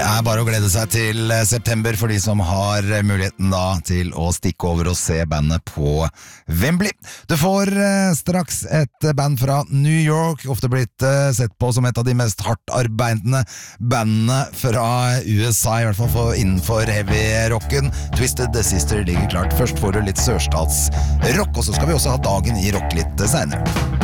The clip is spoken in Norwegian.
Bare å glede seg til september for de som har muligheten da til å stikke over og se bandet på Wembley. Du får straks et band fra New York, ofte blitt sett på som et av de mest hardt arbeidende bandene fra USA, i hvert fall innenfor heavy-rocken. Twisted Sister ligger klart. Først får du litt sørstatsrock, og så skal vi også ha dagen i rock litt senere.